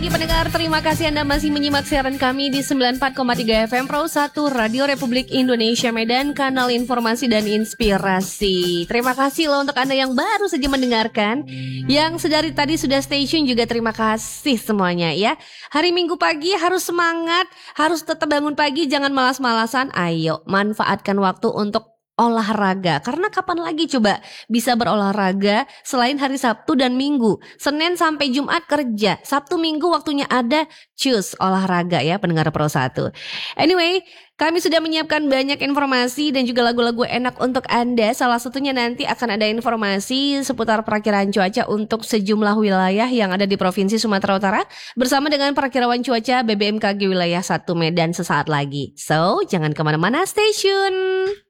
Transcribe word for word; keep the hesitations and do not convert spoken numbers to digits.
Pendengar, terima kasih Anda masih menyimak siaran kami di sembilan puluh empat koma tiga F M Pro satu Radio Republik Indonesia Medan, kanal informasi dan inspirasi. Terima kasih loh untuk Anda yang baru saja mendengarkan. Yang sedari tadi sudah stay tune juga terima kasih semuanya ya. Hari Minggu pagi harus semangat, harus tetap bangun pagi, jangan malas-malasan. Ayo manfaatkan waktu untuk olahraga, karena kapan lagi coba bisa berolahraga selain hari Sabtu dan Minggu. Senin sampai Jumat kerja, Sabtu Minggu waktunya ada, cus olahraga ya pendengar Pro satu. Anyway, kami sudah menyiapkan banyak informasi dan juga lagu-lagu enak untuk Anda. Salah satunya nanti akan ada informasi seputar perakiraan cuaca untuk sejumlah wilayah yang ada di Provinsi Sumatera Utara bersama dengan perakiraan cuaca B B M K G wilayah satu Medan sesaat lagi. So, jangan kemana-mana, stay tune.